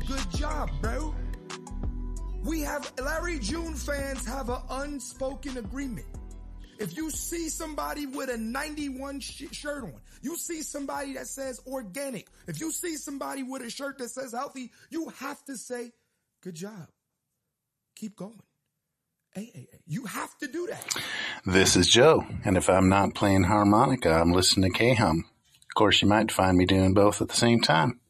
good job, bro. Larry June fans have an unspoken agreement. If you see somebody with a 91 shirt on, you see somebody that says organic, if you see somebody with a shirt that says healthy, you have to say, good job. Keep going. Hey. You have to do that. This is Joe, and if I'm not playing harmonica, I'm listening to K-Hum. Of course, you might find me doing both at the same time.